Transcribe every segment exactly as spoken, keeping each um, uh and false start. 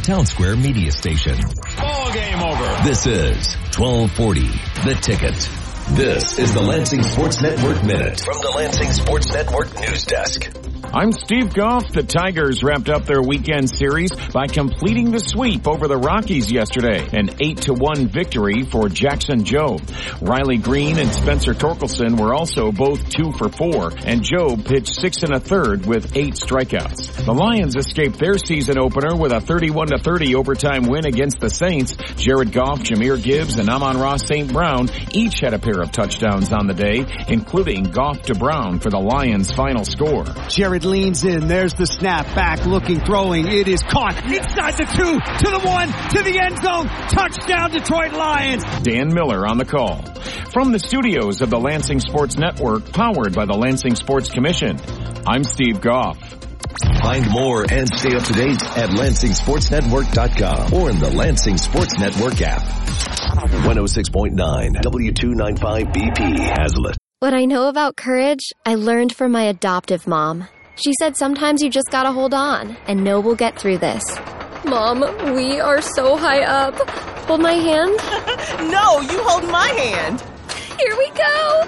Town Square media station. Ball game over. This is twelve forty, The Ticket. This is the Lansing Sports Network Minute from the Lansing Sports Network News Desk. I'm Steve Goff. The Tigers wrapped up their weekend series by completing the sweep over the Rockies yesterday. An eight to one victory for Jackson Jobe. Riley Green and Spencer Torkelson were also both two for four, and Jobe pitched six and a third with eight strikeouts. The Lions escaped their season opener with a thirty-one to thirty overtime win against the Saints. Jared Goff, Jahmyr Gibbs, and Amon-Ra Saint Brown each had a pair of touchdowns on the day, including Goff to Brown for the Lions' final score. Jared leans in. There's the snap. Back looking, throwing. It is caught inside the two, to the one, to the end zone. Touchdown, Detroit Lions. Dan Miller on the call. From the studios of the Lansing Sports Network, powered by the Lansing Sports Commission, I'm Steve Goff. Find more and stay up to date at Lansing Sports Network dot com or in the Lansing Sports Network app. one oh six point nine W two ninety-five B P Hazlet. What I know about courage, I learned from my adoptive mom. She said sometimes you just gotta hold on and know we'll get through this. Mom, we are so high up. Hold my hand. No, you hold my hand. Here we go.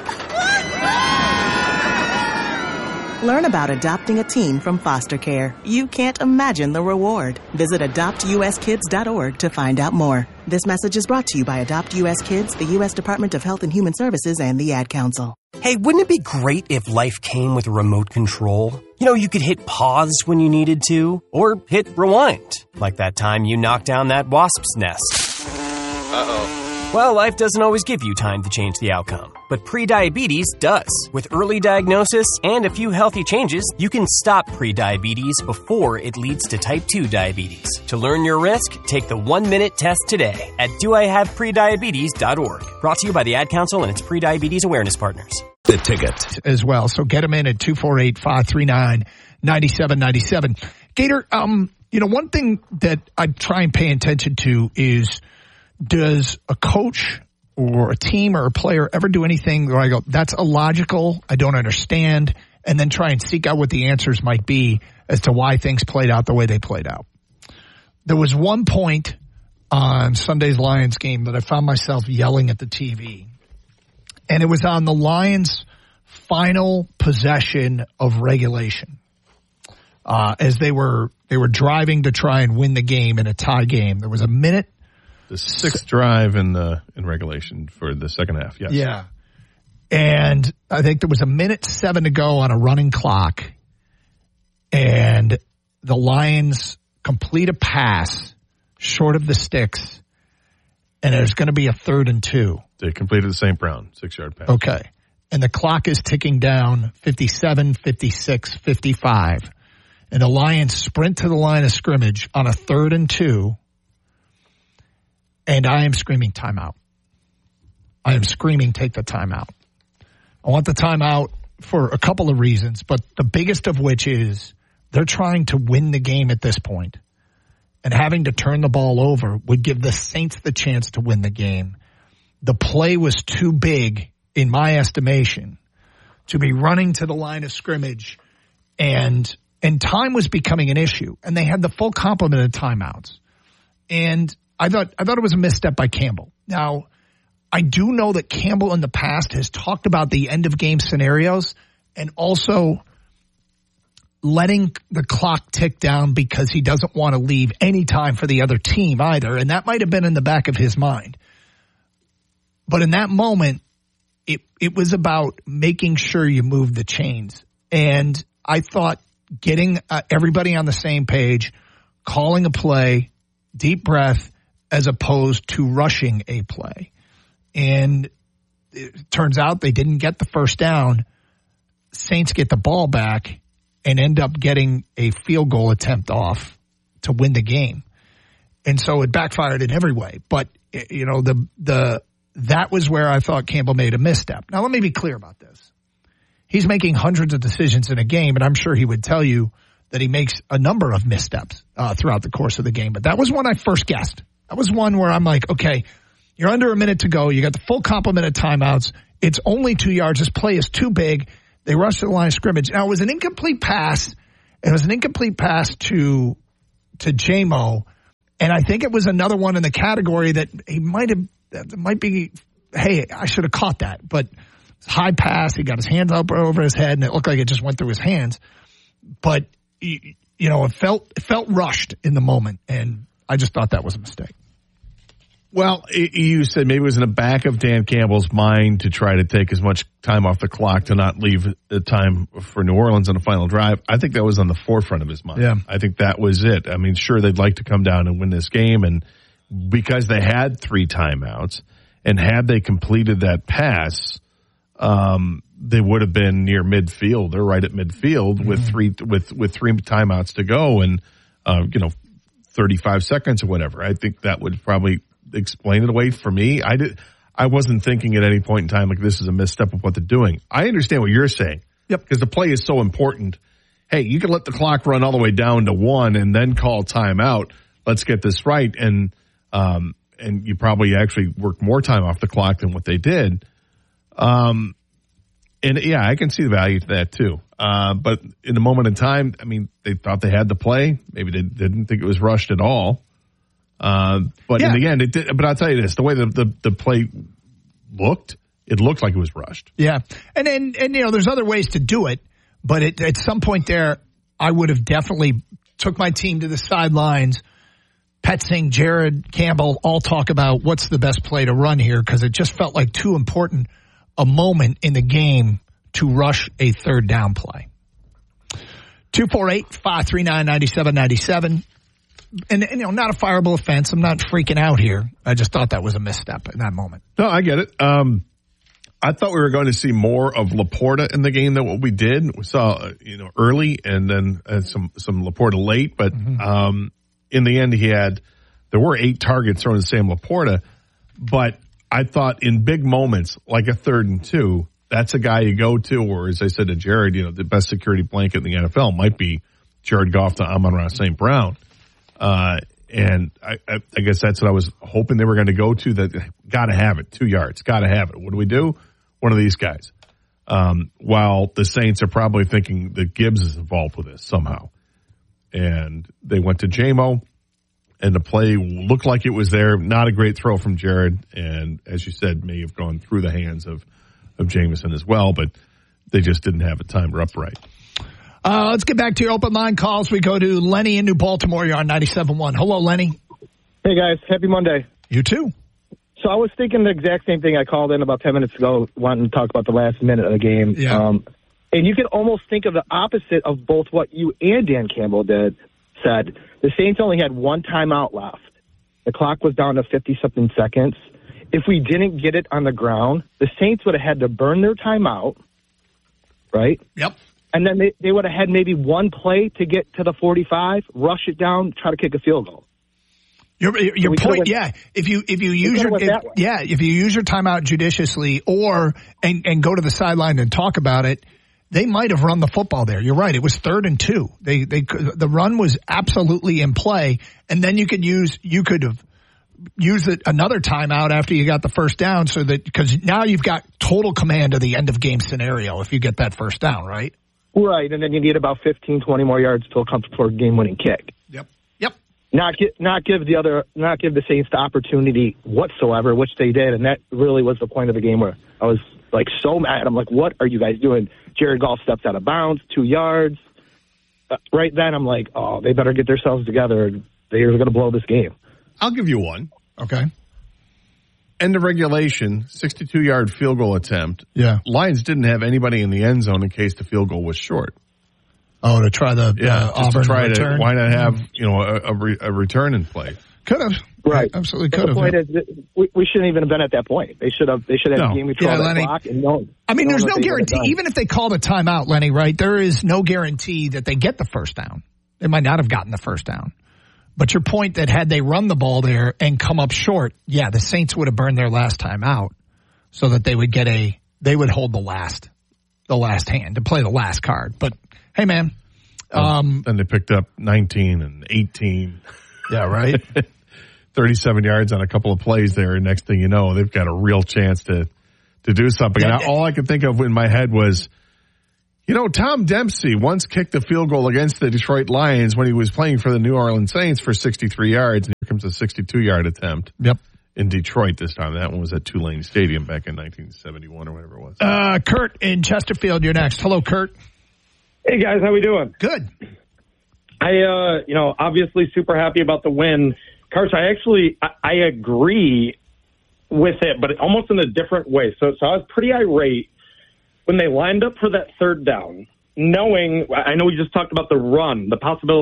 Learn about adopting a teen from foster care. You can't imagine the reward. Visit adopt u s kids dot org to find out more. This message is brought to you by Adopt U S Kids, the U S Department of Health and Human Services, and the Ad Council. Hey, wouldn't it be great if life came with a remote control? You know, you could hit pause when you needed to, or hit rewind, like that time you knocked down that wasp's nest. Uh-oh. Well, life doesn't always give you time to change the outcome, but prediabetes does. With early diagnosis and a few healthy changes, you can stop prediabetes before it leads to type two diabetes. To learn your risk, take the one-minute test today at do I have prediabetes dot org. Brought to you by the Ad Council and its prediabetes awareness partners. The Ticket. As well, so get them in at two four eight, five three nine, nine seven nine seven. Gator, um, you know, one thing that I try and pay attention to is, does a coach or a team or a player ever do anything where I go, that's illogical, I don't understand, and then try and seek out what the answers might be as to why things played out the way they played out? There was one point on Sunday's Lions game that I found myself yelling at the T V, and it was on the Lions' final possession of regulation. Uh, as they were they were driving to try and win the game in a tie game. There was a minute. The sixth drive in the in regulation for the second half, yes. Yeah. And I think there was a minute seven to go on a running clock, and the Lions complete a pass short of the sticks, and there's going to be a third and two. They completed the Saint Brown six-yard pass. Okay. And the clock is ticking down fifty-seven, fifty-six, fifty-five. And the Lions sprint to the line of scrimmage on a third and two. And I am screaming timeout. I am screaming take the timeout. I want the timeout for a couple of reasons, but the biggest of which is they're trying to win the game at this point. And having to turn the ball over would give the Saints the chance to win the game. The play was too big, in my estimation, to be running to the line of scrimmage, and and time was becoming an issue. And they had the full complement of timeouts. And I thought I thought it was a misstep by Campbell. Now, I do know that Campbell in the past has talked about the end of game scenarios and also letting the clock tick down because he doesn't want to leave any time for the other team either. And that might have been in the back of his mind. But in that moment, it it was about making sure you move the chains. And I thought getting uh, everybody on the same page, calling a play, deep breath, as opposed to rushing a play. And it turns out they didn't get the first down. Saints get the ball back and end up getting a field goal attempt off to win the game. And so it backfired in every way. But, you know, the the that was where I thought Campbell made a misstep. Now, let me be clear about this. He's making hundreds of decisions in a game, and I'm sure he would tell you that he makes a number of missteps uh, throughout the course of the game. But that was one I first guessed. That was one where I'm like, okay, you're under a minute to go. You got the full complement of timeouts. It's only two yards. This play is too big. They rushed to the line of scrimmage. Now, it was an incomplete pass. It was an incomplete pass to to J-Mo, And I think it was another one in the category that he might have, that might be, hey, I should have caught that. But high pass, he got his hands up over his head, and it looked like it just went through his hands. But, you know, it felt it felt rushed in the moment, and I just thought that was a mistake. Well, you said maybe it was in the back of Dan Campbell's mind to try to take as much time off the clock to not leave the time for New Orleans on the final drive. I think that was on the forefront of his mind. Yeah. I think that was it. I mean, sure, they'd like to come down and win this game, and because they had three timeouts, and had they completed that pass, um, they would have been near midfield. They're right at midfield mm-hmm. with three with with three timeouts to go, and uh, you know, thirty-five seconds or whatever. I think that would probably explain it away for me. I did. I wasn't thinking at any point in time like this is a misstep of what they're doing. I understand what you're saying. Yep. Because the play is so important. Hey, you can let the clock run all the way down to one and then call timeout. Let's get this right. And um, and you probably actually work more time off the clock than what they did. Um, and yeah, I can see the value to that too. Uh, but in the moment in time, I mean, they thought they had the play. Maybe they didn't think it was rushed at all. Uh, but yeah. in the end, it did. But I'll tell you this: the way the, the the play looked, it looked like it was rushed. Yeah, and and and you know, there's other ways to do it, but it, at some point there, I would have definitely took my team to the sidelines. Pet Singh, Jared Campbell, all talk about what's the best play to run here because it just felt like too important a moment in the game to rush a third down play. two four eight, five three nine, nine seven nine seven. And, and, you know, not a fireable offense. I'm not freaking out here. I just thought that was a misstep in that moment. No, I get it. Um, I thought we were going to see more of Laporta in the game than what we did. We saw, uh, you know, early and then uh, some, some Laporta late. But mm-hmm. um, in the end, he had, there were eight targets thrown to Sam Laporta. But I thought in big moments, like a third and two, that's a guy you go to, or as I said to Jared, you know, the best security blanket in the N F L might be Jared Goff to Amon-Ra Saint Brown. Uh, and I, I, I guess that's what I was hoping they were going to go to. That got to have it, two yards, got to have it. What do we do? One of these guys. Um, while the Saints are probably thinking that Gibbs is involved with this somehow, and they went to J-Mo, and the play looked like it was there. Not a great throw from Jared, and as you said, may have gone through the hands of of Jameson as well, but they just didn't have it timed upright. Uh, let's get back to your open line calls. We go to Lenny in New Baltimore. You're on ninety-seven point one. Hello, Lenny. Hey, guys. Happy Monday. You too. So I was thinking the exact same thing. I called in about ten minutes ago wanting to talk about the last minute of the game. Yeah. Um, and you can almost think of the opposite of both what you and Dan Campbell did. Said the Saints only had one timeout left. The clock was down to fifty-something seconds. If we didn't get it on the ground, the Saints would have had to burn their timeout, right? Yep. And then they, they would have had maybe one play to get to the forty-five, rush it down, try to kick a field goal. Your your so point, went, yeah. If you if you use your if, yeah, if you use your timeout judiciously, or and and go to the sideline and talk about it, they might have run the football there. You're right. It was third and two. They they the run was absolutely in play, and then you could use you could have used it another timeout after you got the first down, so that because now you've got total command of the end of game scenario if you get that first down, right? Right, and then you need about fifteen, twenty more yards to come for a game-winning kick. Yep, yep. Not give, not give the other, not give the Saints the opportunity whatsoever, which they did, and that really was the point of the game where I was like so mad. I'm like, what are you guys doing? Jared Goff steps out of bounds, two yards. Uh, right then, I'm like, oh, they better get themselves together. They're going to blow this game. I'll give you one. Okay. End of regulation, sixty-two-yard field goal attempt. Yeah. Lions didn't have anybody in the end zone in case the field goal was short. Oh, to try the yeah, uh, Auburn to try return? To, why not have, you know, a, a, re, a return in play? Could have. Right. Absolutely but could have. The point yeah. is, we, we shouldn't even have been at that point. They should have They should have no. had game control yeah, of Lenny, the clock. And no, I mean, there's no guarantee. Done. Even if they called a timeout, Lenny, right, there is no guarantee that they get the first down. They might not have gotten the first down. But your point that had they run the ball there and come up short, yeah, the Saints would have burned their last time out so that they would get a, they would hold the last, the last hand to play the last card. But hey, man. Um, then they picked up nineteen and eighteen. Yeah, right. thirty-seven yards on a couple of plays there. And next thing you know, they've got a real chance to, to do something. Yeah, and I, all I could think of in my head was, you know, Tom Dempsey once kicked the field goal against the Detroit Lions when he was playing for the New Orleans Saints for sixty-three yards. And here comes a sixty-two-yard attempt. Yep. In Detroit this time. That one was at Tulane Stadium back in nineteen seventy-one or whatever it was. Uh, Kurt in Chesterfield, you're next. Hello, Kurt. Hey, guys. How we doing? Good. I, uh, you know, obviously super happy about the win. Karch, I actually, I, I agree with it, but almost in a different way. So, so I was pretty irate when they lined up for that third down, knowing, I know we just talked about the run, the possibility